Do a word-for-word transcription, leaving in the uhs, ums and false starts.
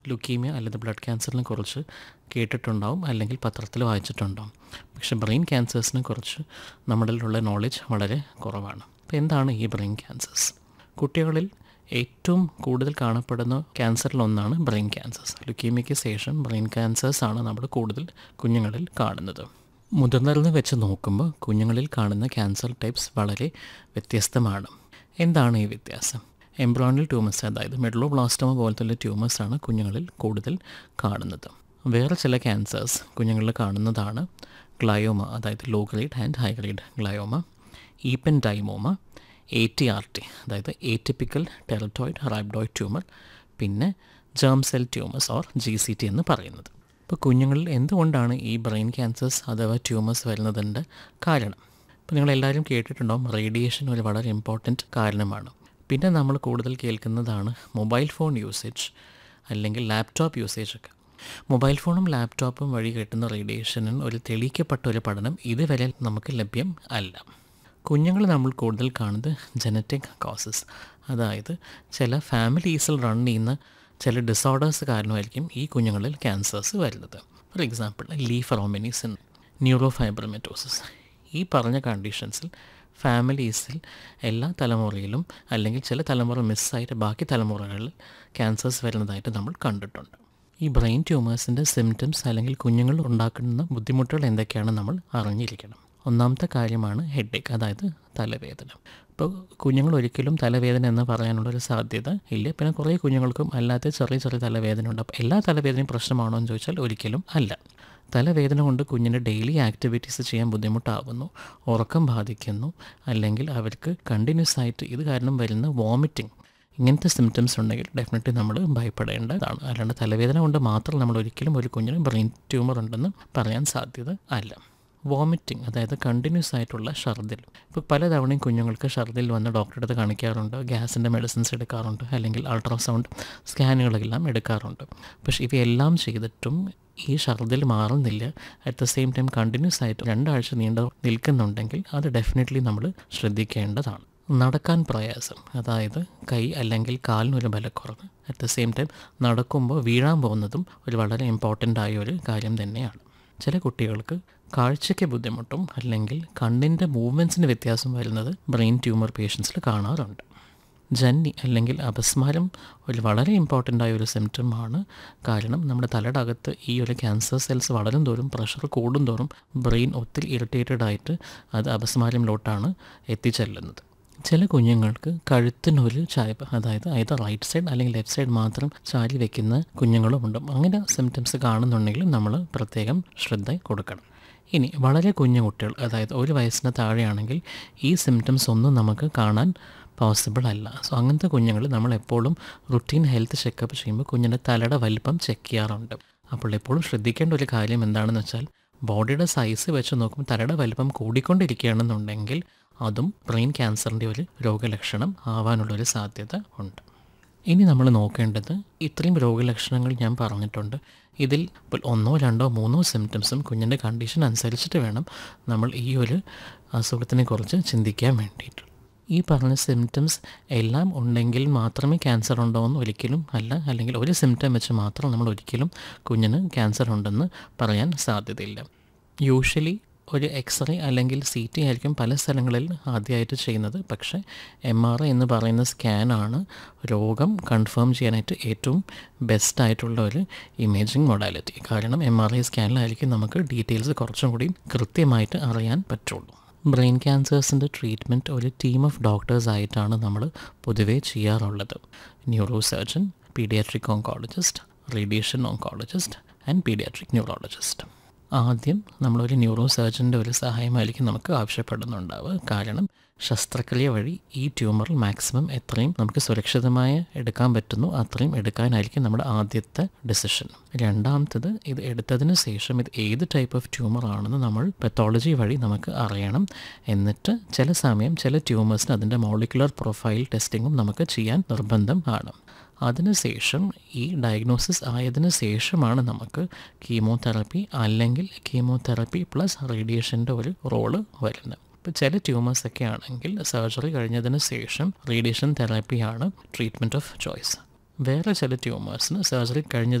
Leukaemia അല്ലെങ്കിൽ blood ക്യാൻസറിനെ കുറിച്ച് കേട്ടിട്ടുണ്ടാവും, അല്ലെങ്കിൽ പത്രത്തിൽ വായിച്ചിട്ടുണ്ടാവും. പക്ഷേ ബ്രെയിൻ ക്യാൻസേഴ്സിനെ കുറിച്ച് നമ്മളിലുള്ള നോളജ് വളരെ കുറവാണ്. അപ്പോൾ എന്താണ് ഈ ബ്രെയിൻ ക്യാൻസേഴ്സ്? കുട്ടികളിൽ ഏറ്റവും കൂടുതൽ കാണപ്പെടുന്ന ക്യാൻസറിലൊന്നാണ് ബ്രെയിൻ ക്യാൻസേഴ്സ്. ലുക്കീമിയയ്ക്ക് ശേഷം ബ്രെയിൻ ക്യാൻസേഴ്സാണ് നമ്മൾ കൂടുതൽ കുഞ്ഞുങ്ങളിൽ കാണുന്നത്. മുതിർന്നവരിൽ വെച്ച് നോക്കുമ്പോൾ കുഞ്ഞുങ്ങളിൽ കാണുന്ന ക്യാൻസർ ടൈപ്സ് വളരെ വ്യത്യസ്തമാണ്. എന്താണ് ഈ വ്യത്യാസം? എംബ്രോണിയൽ ട്യൂമേഴ്സ്, അതായത് മെഡലോബ്ലാസ്റ്റോമ പോലത്തുള്ള ട്യൂമേഴ്സാണ് കുഞ്ഞുങ്ങളിൽ കൂടുതൽ കാണുന്നത്. വേറെ ചില ക്യാൻസേഴ്സ് കുഞ്ഞുങ്ങളിൽ കാണുന്നതാണ് ഗ്ലയോമ, അതായത് law grade and high grade glioma, ഈപ്പൻഡൈമോമ, A T R T, അതായത് ഏറ്റിപ്പിക്കൽ ടെററ്റോയിഡ് റൈബ്ഡോയിഡ് ട്യൂമർ, പിന്നെ germ cell tumours or G C T എന്ന് പറയുന്നത്. ഇപ്പോൾ കുഞ്ഞുങ്ങളിൽ എന്തുകൊണ്ടാണ് ഈ ബ്രെയിൻ ക്യാൻസേഴ്സ് അഥവാ ട്യൂമേഴ്സ് വരുന്നതിൻ്റെ കാരണം? ഇപ്പോൾ നിങ്ങളെല്ലാവരും കേട്ടിട്ടുണ്ടാവും, റേഡിയേഷൻ ഒരു വളരെ ഇമ്പോർട്ടൻറ്റ് കാരണമാണ്. പിന്നെ നമ്മൾ കൂടുതൽ കേൾക്കുന്നതാണ് മൊബൈൽ ഫോൺ യൂസേജ് അല്ലെങ്കിൽ ലാപ്ടോപ്പ് യൂസേജ് ഒക്കെ. മൊബൈൽ ഫോണും ലാപ്ടോപ്പും വഴി കിട്ടുന്ന റേഡിയേഷനും ഒരു തെളിയിക്കപ്പെട്ട ഒരു പഠനം ഇതുവരെ നമുക്ക് ലഭ്യം അല്ല. കുഞ്ഞുങ്ങൾ നമ്മൾ കൂടുതൽ കാണുന്നത് ജനറ്റിക് കോസസ്, അതായത് ചില ഫാമിലീസിൽ റൺ ചെയ്യുന്ന ചില ഡിസോർഡേഴ്സ് കാരണമായിരിക്കും ഈ കുഞ്ഞുങ്ങളിൽ ക്യാൻസേഴ്സ് വരുന്നത്. For example ലീഫറോമിനിസ്, ന്യൂറോഫൈബ്രമറ്റോസിസ്. ഈ പറഞ്ഞ കണ്ടീഷൻസിൽ ഫാമിലീസിൽ എല്ലാ തലമുറയിലും അല്ലെങ്കിൽ ചില തലമുറ മിസ്സായിട്ട് ബാക്കി തലമുറകളിൽ ക്യാൻസേഴ്സ് വരുന്നതായിട്ട് നമ്മൾ കണ്ടിട്ടുണ്ട്. ഈ ബ്രെയിൻ ട്യൂമേഴ്സിൻ്റെ സിംറ്റംസ് അല്ലെങ്കിൽ കുഞ്ഞുങ്ങൾ ഉണ്ടാക്കുന്ന ബുദ്ധിമുട്ടുകൾ എന്തൊക്കെയാണെന്ന് നമ്മൾ അറിഞ്ഞിരിക്കണം. ഒന്നാമത്തെ കാര്യമാണ് ഹെഡേക്ക്, അതായത് തലവേദന. ഇപ്പോൾ കുഞ്ഞുങ്ങൾ ഒരിക്കലും തലവേദന എന്ന് പറയാനുള്ളൊരു സാധ്യത ഇല്ല. പിന്നെ കുറേ കുഞ്ഞുങ്ങൾക്കും അല്ലാത്ത ചെറിയ ചെറിയ തലവേദന ഉണ്ട്. അപ്പോൾ എല്ലാ തലവേദനയും പ്രശ്നമാണോ എന്ന് ചോദിച്ചാൽ ഒരിക്കലും അല്ല. തലവേദന കൊണ്ട് കുഞ്ഞിൻ്റെ ഡെയിലി ആക്ടിവിറ്റീസ് ചെയ്യാൻ ബുദ്ധിമുട്ടാവുന്നു, ഉറക്കം ബാധിക്കുന്നു, അല്ലെങ്കിൽ അവർക്ക് കണ്ടിന്യൂസ് ആയിട്ട് ഇത് കാരണം വരുന്ന വോമിറ്റിംഗ്, ഇങ്ങനത്തെ സിംറ്റംസ് ഉണ്ടെങ്കിൽ ഡെഫിനറ്റ്ലി നമ്മൾ ഭയപ്പെടേണ്ടതാണ്. അല്ലാണ്ട് തലവേദന കൊണ്ട് മാത്രം നമ്മൾ ഒരിക്കലും ഒരു കുഞ്ഞിന് ബ്രെയിൻ ട്യൂമർ ഉണ്ടെന്ന് പറയാൻ സാധ്യത അല്ല. വോമിറ്റിംഗ്, അതായത് കണ്ടിന്യൂസ് ആയിട്ടുള്ള ഛർദിൽ. ഇപ്പോൾ പലതവണയും കുഞ്ഞുങ്ങൾക്ക് ഛർദിൽ വന്ന് ഡോക്ടറുടെ അടുത്ത് കാണിക്കാറുണ്ട്, ഗ്യാസിൻ്റെ മെഡിസിൻസ് എടുക്കാറുണ്ട്, അല്ലെങ്കിൽ അൾട്രാസൗണ്ട് സ്കാനുകളെല്ലാം എടുക്കാറുണ്ട്. പക്ഷേ ഇവയെല്ലാം ചെയ്തിട്ടും ഈ ഛർദിൽ മാറുന്നില്ല. At the same time continuous ആയിട്ട് രണ്ടാഴ്ച നീണ്ടു നിൽക്കുന്നുണ്ടെങ്കിൽ അത് ഡെഫിനറ്റ്ലി നമ്മൾ ശ്രദ്ധിക്കേണ്ടതാണ്. നടക്കാൻ പ്രയാസം, അതായത് കൈ അല്ലെങ്കിൽ കാലിനൊരു ബലക്കുറവ്, അറ്റ് ദ സെയിം ടൈം നടക്കുമ്പോൾ വീഴാൻ പോകുന്നതും ഒരു വളരെ ഇമ്പോർട്ടൻ്റ് ആയ ഒരു കാര്യം തന്നെയാണ്. ചില കുട്ടികൾക്ക് കാഴ്ചയ്ക്ക് ബുദ്ധിമുട്ടും അല്ലെങ്കിൽ കണ്ണിൻ്റെ മൂവ്മെൻറ്റ്സിന് വ്യത്യാസം വരുന്നത് ബ്രെയിൻ ട്യൂമർ പേഷ്യൻസിൽ കാണാറുണ്ട്. ജന്നി അല്ലെങ്കിൽ അപസ്മാരം ഒരു വളരെ ഇമ്പോർട്ടൻ്റ് ആയ ഒരു സിംറ്റമാണ്. കാരണം നമ്മുടെ തലയുടെ അകത്ത് ഈ ഒരു ക്യാൻസർ സെൽസ് വളരും തോറും പ്രഷർ കൂടും തോറും ബ്രെയിൻ ഒത്തിരി ഇറിറ്റേറ്റഡ് ആയിട്ട് അത് അപസ്മാരത്തിലോട്ടാണ് എത്തിച്ചെല്ലുന്നത്. ചില കുഞ്ഞുങ്ങൾക്ക് കഴുത്തിനൊരു ചായ്പ്, അതായത് either റൈറ്റ് സൈഡ് അല്ലെങ്കിൽ ലെഫ്റ്റ് സൈഡ് മാത്രം ചാരി വയ്ക്കുന്ന കുഞ്ഞുങ്ങളുമുണ്ട്. അങ്ങനെ സിംറ്റംസ് കാണുന്നുണ്ടെങ്കിൽ നമ്മൾ പ്രത്യേകം ശ്രദ്ധ കൊടുക്കണം. ഇനി വളരെ കുഞ്ഞു കുട്ടികൾ, അതായത് ഒരു വയസ്സിന് താഴെയാണെങ്കിൽ ഈ സിംറ്റംസ് ഒന്നും നമുക്ക് കാണാൻ പോസിബിൾ അല്ല. സോ അങ്ങനത്തെ കുഞ്ഞുങ്ങൾ നമ്മൾ എപ്പോഴും റുട്ടീൻ ഹെൽത്ത് ചെക്കപ്പ് ചെയ്യുമ്പോൾ കുഞ്ഞിൻ്റെ തലയുടെ വലിപ്പം ചെക്ക് ചെയ്യാറുണ്ട്. അപ്പോൾ എപ്പോഴും ശ്രദ്ധിക്കേണ്ട ഒരു കാര്യം എന്താണെന്ന് വെച്ചാൽ, ബോഡിയുടെ സൈസ് വെച്ച് നോക്കുമ്പോൾ തലയുടെ വലിപ്പം കൂടിക്കൊണ്ടിരിക്കുകയാണെന്നുണ്ടെങ്കിൽ അതും ബ്രെയിൻ ക്യാൻസറിൻ്റെ ഒരു രോഗലക്ഷണം ആവാനുള്ളൊരു സാധ്യത ഉണ്ട്. ഇനി നമ്മൾ നോക്കേണ്ടത്, ഇത്രയും രോഗലക്ഷണങ്ങൾ ഞാൻ പറഞ്ഞിട്ടുണ്ട്. ഇതിൽ ഇപ്പോൾ ഒന്നോ രണ്ടോ മൂന്നോ സിംറ്റംസും കുഞ്ഞിൻ്റെ കണ്ടീഷൻ അനുസരിച്ചിട്ട് വേണം നമ്മൾ ഈ ഒരു അസുഖത്തിനെ കുറിച്ച് ചിന്തിക്കാൻ വേണ്ടിയിട്ട്. ഈ പറഞ്ഞ സിംറ്റംസ് എല്ലാം ഉണ്ടെങ്കിൽ മാത്രമേ ക്യാൻസർ ഉണ്ടോ എന്ന് ഒരിക്കലും അല്ല, അല്ലെങ്കിൽ ഒരു സിംറ്റം വെച്ച് മാത്രം നമ്മൾ ഒരിക്കലും കുഞ്ഞിന് ക്യാൻസർ ഉണ്ടെന്ന് പറയാൻ സാധ്യതയില്ല. യൂഷ്വലി ഒരു എക്സ്റേ അല്ലെങ്കിൽ സി ടി ആയിരിക്കും പല സ്ഥലങ്ങളിൽ ആദ്യമായിട്ട് ചെയ്യുന്നത്. പക്ഷേ എം ആർ ഐ എന്ന് പറയുന്ന സ്കാനാണ് രോഗം കൺഫേം ചെയ്യാനായിട്ട് ഏറ്റവും ബെസ്റ്റായിട്ടുള്ള ഒരു ഇമേജിങ് മൊഡാലിറ്റി. കാരണം എം ആർ ഐ സ്കാനിലായിരിക്കും നമുക്ക് ഡീറ്റെയിൽസ് കുറച്ചും കൂടി കൃത്യമായിട്ട് അറിയാൻ പറ്റുള്ളൂ. ബ്രെയിൻ ക്യാൻസേഴ്സിൻ്റെ ട്രീറ്റ്മെൻറ്റ് ഒരു ടീം ഓഫ് ഡോക്ടേഴ്സ് ആയിട്ടാണ് നമ്മൾ പൊതുവേ ചെയ്യാറുള്ളത്. Neuro surgeon, paediatric oncologist, radiation oncologist and paediatric neurologist. ആദ്യം നമ്മളൊരു ന്യൂറോ സർജൻ്റെ ഒരു സഹായമായിരിക്കും നമുക്ക് ആവശ്യപ്പെടുന്നുണ്ടാവുക. കാരണം ശസ്ത്രക്രിയ വഴി ഈ ട്യൂമർ മാക്സിമം എത്രയും നമുക്ക് സുരക്ഷിതമായി എടുക്കാൻ പറ്റുന്നു അത്രയും എടുക്കാനായിരിക്കും നമ്മുടെ ആദ്യത്തെ ഡെസിഷൻ. രണ്ടാമത്തത്, ഇത് എടുത്തതിന് ശേഷം ഇത് ഏത് ടൈപ്പ് ഓഫ് ട്യൂമർ ആണെന്ന് നമ്മൾ പെത്തോളജി വഴി നമുക്ക് അറിയണം. എന്നിട്ട് ചില സമയം ചില ട്യൂമേഴ്സിന് അതിൻ്റെ മോളിക്കുലർ പ്രൊഫൈൽ ടെസ്റ്റിങ്ങും നമുക്ക് ചെയ്യാൻ നിർബന്ധം ആണ്. അതിനുശേഷം ഈ ഡയഗ്നോസിസ് ആയതിനു ശേഷമാണ് നമുക്ക് കീമോതെറാപ്പി അല്ലെങ്കിൽ കീമോതെറാപ്പി പ്ലസ് റേഡിയേഷൻ്റെ ഒരു റോള് വരുന്നത്. ഇപ്പോൾ ചില ട്യൂമേഴ്സൊക്കെ ആണെങ്കിൽ സർജറി കഴിഞ്ഞതിന് ശേഷം റേഡിയേഷൻ തെറാപ്പിയാണ് ട്രീറ്റ്മെൻറ്റ് ഓഫ് ചോയ്സ്. വേറെ ചില ട്യൂമേഴ്സിന് സർജറി കഴിഞ്ഞ